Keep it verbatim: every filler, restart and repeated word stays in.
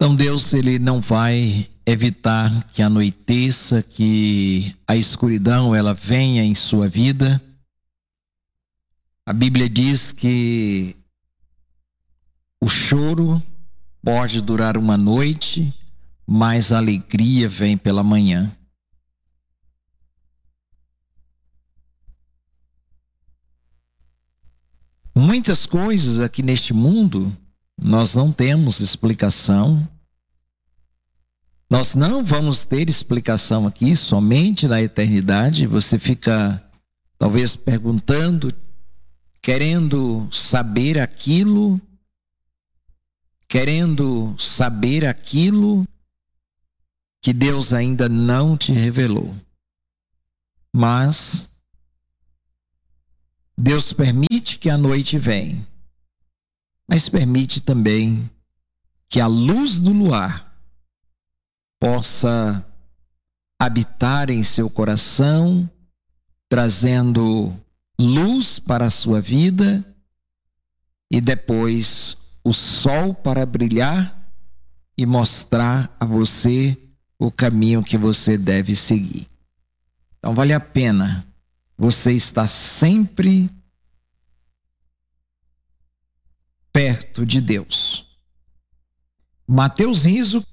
Então Deus, ele não vai evitar que anoiteça, que a escuridão ela venha em sua vida. A Bíblia diz que o choro pode durar uma noite, mas a alegria vem pela manhã. Muitas coisas aqui neste mundo nós não temos explicação. Nós não vamos ter explicação aqui, somente na eternidade. Você fica talvez perguntando, querendo saber aquilo, querendo saber aquilo que Deus ainda não te revelou. Mas Deus permite que a noite venha, mas permite também que a luz do luar possa habitar em seu coração, trazendo luz para a sua vida e depois o sol para brilhar e mostrar a você o caminho que você deve seguir. Então vale a pena você estar sempre perto de Deus. Mateus Riso